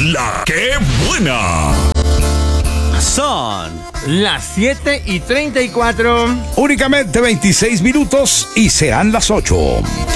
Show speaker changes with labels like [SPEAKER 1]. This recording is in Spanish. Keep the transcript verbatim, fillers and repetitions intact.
[SPEAKER 1] La ¡Qué buena!
[SPEAKER 2] Son las siete y treinta y cuatro.
[SPEAKER 3] Únicamente veintiséis minutos y serán las ocho.